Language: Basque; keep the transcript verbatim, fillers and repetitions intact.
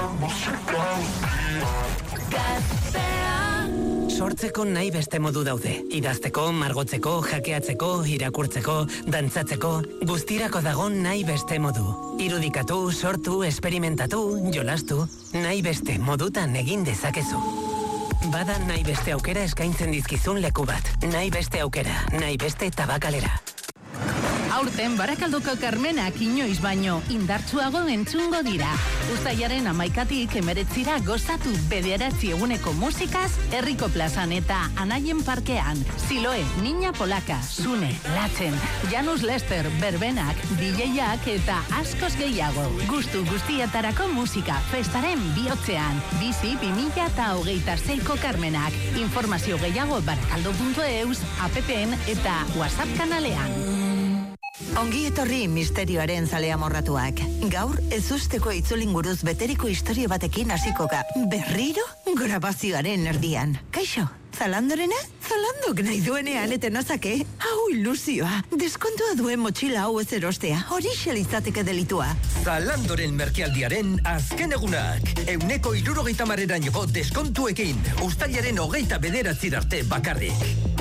Sortzeko nahi beste modu daude. Idazteko, margotzeko, jakeatzeko, irakurtzeko, dantzatzeko, guztirako dago nahi beste modu. Irudikatu, sortu, esperimentatu, jolastu, nahi beste modutan egin dezakezu. Bada nahi beste aukera eskaintzen dizkizun leku bat. Nahi beste aukera, nahi beste tabakalera. Aurten Barakaldoko Karmenak inoiz baino indartsuago entzungo dira. Uztailaren hamaikatik emeretzira gozatu bederatzi eguneko musikaz, Herriko plazan eta Anaien parkean. Siloe, Niña Polaka, Sune, Latzen, Janus Lester, Berbenak, D J-ak eta askoz gehiago. Gustu guztietarako musika festaren bihotzean. Bizi bi mila eta hogeita seiko Karmenak. Informazio gehiago barakaldo puntu eus, appen eta WhatsApp kanalean. Ongi etorri misterioaren zalea morratuak. Gaur ezusteko itzulinguruz beteriko historia batekin hasikoka. Berriro grabazioaren erdian. Kaixo, Zalandorena? Zalandok nahi duenean eten azake. Hau ilusioa. Deskontua duen motxila hau ez erostea. Horixe litzateke delitua. Zalandoren merkealdiaren azken egunak. Euneko hirurogeita hamar erainoko deskontuekin. Uztailaren hogeita bederatzi arte bakarrik.